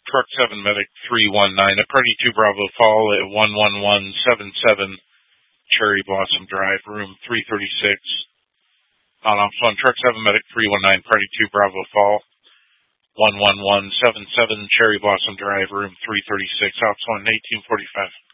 Truck 7 Medic 319 at Party 2 Bravo Fall at 11177 Cherry Blossom Drive, room 336. On phone, Truck 7 Medic 319, Party 2 Bravo Fall, 11177 Cherry Blossom Drive, room 336, Ops 1 1845.